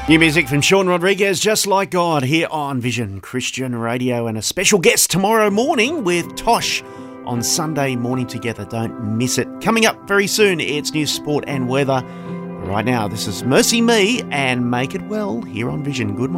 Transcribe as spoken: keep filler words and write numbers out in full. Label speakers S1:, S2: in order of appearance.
S1: New music from Sean Rodriguez, Just Like God, here on Vision Christian Radio, and a special guest tomorrow morning with Tosh on Sunday Morning Together. Don't miss it. Coming up very soon, it's news, sport and weather. Right now, this is Mercy Me and Make It Well here on Vision. Good morning.